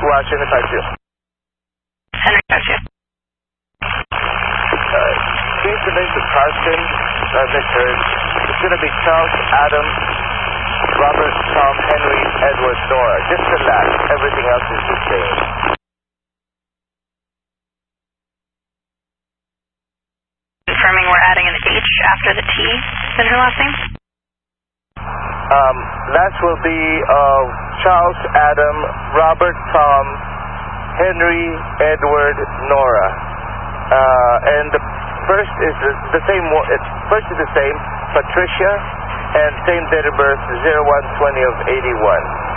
Washington 52. Henry 52. Change the name to Carson, Victor. It's going to be Charles, Adam, Robert, Tom, Henry, Edward, Nora. Just the last. Everything else is the same. Confirming we're adding an H after the T in her last name? Last will be Charles, Adam, Robert, Tom, Henry, Edward, Nora. And the first is the same. First is the same, Patricia, and same date of birth 01/20 of 81.